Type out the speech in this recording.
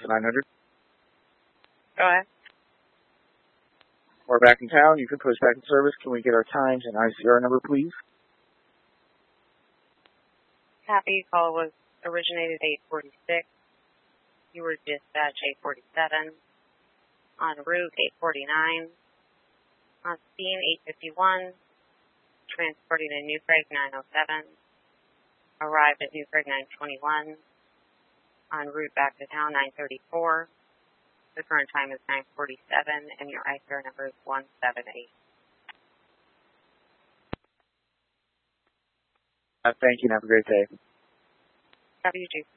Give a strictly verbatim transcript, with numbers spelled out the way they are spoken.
to nine hundred. Go ahead. We're back in town. You can push back in service. Can we get our times and I C R number, please? Copy. Call was originated eight forty-six. You were dispatched eight forty-seven. En route eight forty-nine. On scene eight fifty-one. Transporting to New Craig nine oh seven. Arrived at New Craig nine twenty-one. En route back to town nine thirty-four. The current time is nine forty-seven and your I C R number is one seven eight. Uh, thank you and have a great day. Copy you too.